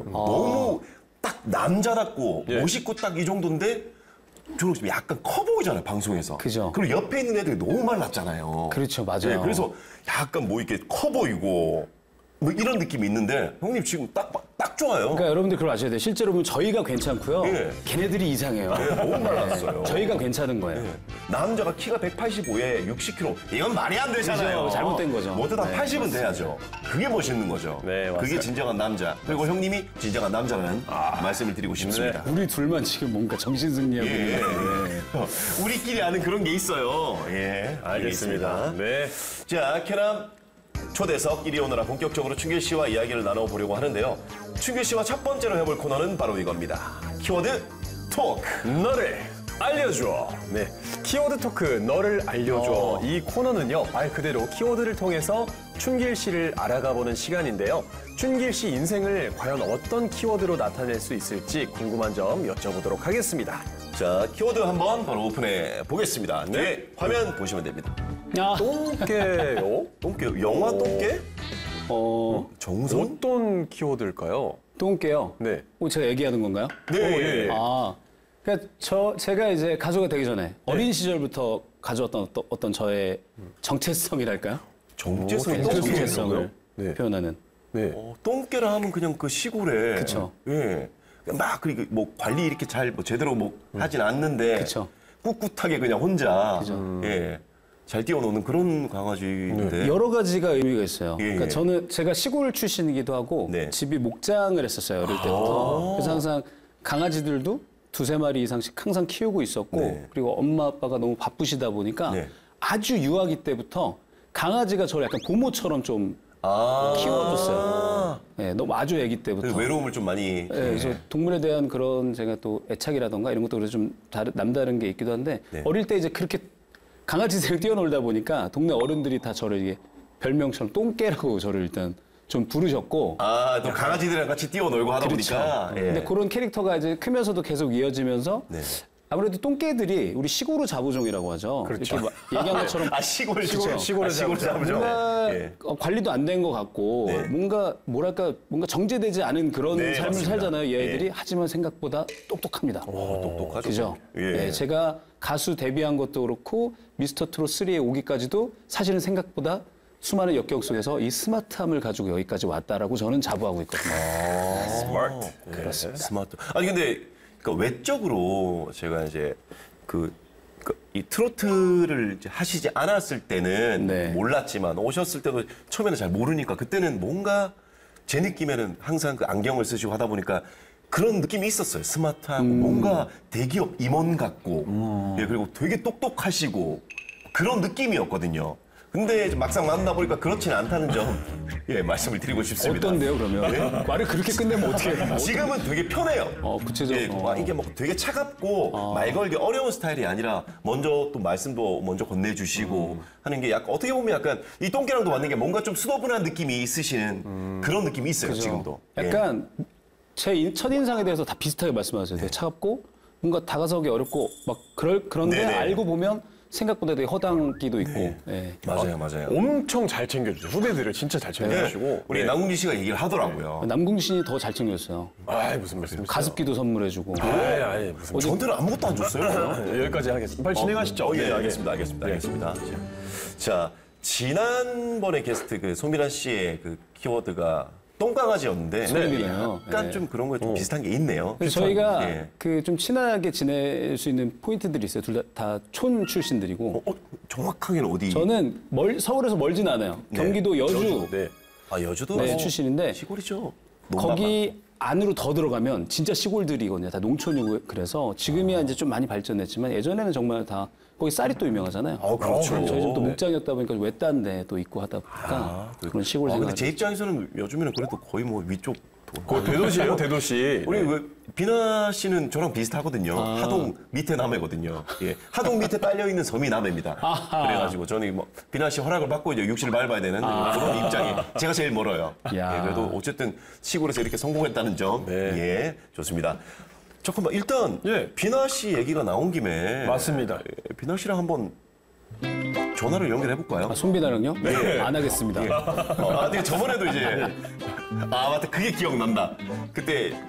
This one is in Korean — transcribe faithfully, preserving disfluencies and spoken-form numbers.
너무 딱 남자답고 예. 멋있고 딱 이 정도인데 저는 지금 약간 커 보이잖아요, 방송에서. 그죠. 그리고 옆에 있는 애들이 너무 말랐잖아요. 그렇죠, 맞아요. 예, 그래서 약간 뭐 이렇게 커 보이고 뭐 이런 느낌이 있는데 형님 지금 딱, 딱 좋아요. 그러니까 여러분들 그걸 아셔야 돼요. 실제로 보면 저희가 괜찮고요. 예. 걔네들이 이상해요. 네, 너무 말랐어요. 저희가 괜찮은 거예요. 네. 남자가 키가 백팔십오에 육십 킬로그램. 이건 말이 안 되잖아요. 그죠. 잘못된 거죠. 모두 다 네, 팔십은 돼야죠. 그게 멋있는 거죠. 네, 맞습니다. 그게 진정한 남자. 그리고 형님이 진정한 남자라는 말씀을 드리고 싶습니다. 우리 둘만 지금 뭔가 정신승리하고 예. 있는 네. 우리끼리 아는 그런 게 있어요. 예, 알겠습니다. 네. 자, 캐남 초대석 이리 오너라 본격적으로 춘길 씨와 이야기를 나눠보려고 하는데요. 춘길 씨와 첫 번째로 해볼 코너는 바로 이겁니다. 키워드 토크. 너를 알려줘. 네. 키워드 토크 너를 알려줘. 어. 이 코너는요, 말 그대로 키워드를 통해서 춘길 씨를 알아가보는 시간인데요. 춘길 씨 인생을 과연 어떤 키워드로 나타낼 수 있을지 궁금한 점 여쭤보도록 하겠습니다. 자, 키워드 한번 바로 오픈해 보겠습니다. 네. 뒤에 화면 보시면 됩니다. 야, 똥개요? 똥개, 영화 똥개? 어, 정선? 어떤 키워드일까요? 똥개요. 네. 어, 제가 얘기하는 건가요? 네. 예. 아, 그러니까 저 제가 이제 가수가 되기 전에 어린 시절부터 가져왔던 어떤, 어떤 저의 정체성이랄까요? 정체성이 오, 똥개. 정체성을 네. 표현하는. 네. 어, 똥개라 하면 그냥 그 시골에. 그쵸. 예. 막, 그리고 뭐 관리 이렇게 잘 뭐 제대로 뭐 하진 않는데. 그쵸. 꿋꿋하게 그냥 혼자. 그죠. 예. 잘 뛰어노는 그런 강아지인데. 여러 가지가 의미가 있어요. 예, 그러니까 예. 저는 제가 시골 출신이기도 하고 네. 집이 목장을 했었어요 어릴 때부터. 그래서 항상 강아지들도 두세 마리 이상씩 항상 키우고 있었고 네. 그리고 엄마 아빠가 너무 바쁘시다 보니까 네. 아주 유아기 때부터 강아지가 저를 약간 부모처럼 좀 아. 키워줬어요. 네, 너무 아주 아기 때부터. 그 외로움을 좀 많이. 네, 그래서 동물에 대한 그런 제가 또 애착이라던가 이런 것도 그래서 좀 다른, 남다른 게 있기도 한데 네. 어릴 때 이제 그렇게 강아지들을 뛰어놀다 보니까 동네 어른들이 다 저를 이게 별명처럼 똥개라고 저를 일단 좀 부르셨고. 아, 또 강아지들이랑 같이 뛰어놀고 하다 그렇죠. 보니까. 예. 근데 그런 캐릭터가 이제 크면서도 계속 이어지면서 네. 아무래도 똥개들이 우리 시골우 자부종이라고 하죠. 그렇죠. 이렇게 막 얘기한 것처럼 아, 시골, 시골, 시골을 아, 시골 잡으죠. 잡으죠. 뭔가 예. 어, 관리도 안 된 것 같고 네. 뭔가 뭐랄까 뭔가 정제되지 않은 그런 네, 삶을 맞습니다. 살잖아요. 이 아이들이 예. 하지만 생각보다 똑똑합니다. 어, 똑똑하죠. 그죠? 예. 네, 제가 가수 데뷔한 것도 그렇고 미스터 트롯 쓰리에 오기까지도 사실은 생각보다 수많은 역경 속에서 이 스마트함을 가지고 여기까지 왔다라고 저는 자부하고 있거든요. 스마트. 그렇습니다. 스마트. 아니 근데 그러니까 외적으로 제가 이제 그, 그, 이 트로트를 이제 하시지 않았을 때는 네. 몰랐지만 오셨을 때도 처음에는 잘 모르니까 그때는 뭔가 제 느낌에는 항상 그 안경을 쓰시고 하다 보니까 그런 느낌이 있었어요. 스마트하고 음. 뭔가 대기업 임원 같고 예, 그리고 되게 똑똑하시고 그런 느낌이었거든요. 근데 이제 막상 만나 보니까 그렇지는 않다는 점, 예, 말씀을 드리고 싶습니다. 어떤데요, 그러면? 말을 그렇게 끝내면 어떻게 해요? 지금은 되게 편해요. 어, 구체적으로. 예, 막 이게 뭐 되게 차갑고 말 걸기 어려운 스타일이 아니라 먼저 또 말씀도 먼저 건네주시고 음. 하는 게 약간 어떻게 보면 약간 이 똥개랑도 맞는 게 뭔가 좀 수더분한 느낌이 있으시는 그런 느낌이 있어요, 그죠. 지금도. 예. 약간 제 첫인상에 대해서 다 비슷하게 말씀하세요. 되게 차갑고 뭔가 다가서기 어렵고 막 그럴, 그런데 네네. 알고 보면 생각보다 되게 허당기도 있고. 예. 맞아요, 맞아요. 엄청 잘 챙겨주죠. 후배들을 진짜 잘 챙겨주시고. 예, 우리 네. 남궁진 씨가 얘기를 하더라고요. 남궁신이 더 잘 챙겼어요. 아이, 무슨 말씀이세요? 가습기도 선물해주고. 아이, 아이, 무슨. 어제- 저한테는 아무것도 안 줬어요. 여기까지 하겠습니다. 빨리 진행하시죠. 어, 예, 네, 알겠습니다, 알겠습니다, 알겠습니다. 자, 지난번에 게스트 그 소미란 씨의 그 키워드가 똥강아지였는데 소름이네요. 약간 예. 좀 그런 거에 좀 비슷한 게 있네요. 그래서 저희가 예. 그 좀 친하게 지낼 수 있는 포인트들이 있어요. 둘 다 촌 출신들이고. 어, 정확하게는 어디? 저는 멀, 서울에서 멀진 않아요. 네. 경기도 여주, 네. 아, 여주도 네, 어, 출신인데 시골이죠. 거기 안으로 더 들어가면 진짜 시골들이거든요. 다 농촌이고 그래서 지금이야 이제 좀 많이 발전했지만 예전에는 정말 다 거기 쌀이 또 유명하잖아요. 아, 그렇죠. 저희 집도 목장이었다 보니까 외딴데 또 있고 하다 보니까 그런 시골 아, 생활. 근데 제 입장에서는 요즘에는 그래도 거의 뭐 위쪽. 그 대도시예요, 대도시. 우리 그 비나 씨는 저랑 비슷하거든요. 하동 밑에 남해거든요. 예, 하동 밑에 딸려 있는 섬이 남해입니다. 아하. 그래가지고 저는 뭐 비나 씨 허락을 받고 이제 육지를 밟아야 되는 그런 입장에 제가 제일 멀어요. 야. 예, 그래도 어쨌든 시골에서 이렇게 성공했다는 점, 네. 예, 좋습니다. 잠깐만 일단 예. 비나 씨 얘기가 나온 김에 맞습니다. 예, 비나 씨랑 한번 전화를 연결해 볼까요? 아, 손비나는요? 안 하겠습니다. 아, 근데 저번에도 이제 아 맞다 그게 기억난다. 그때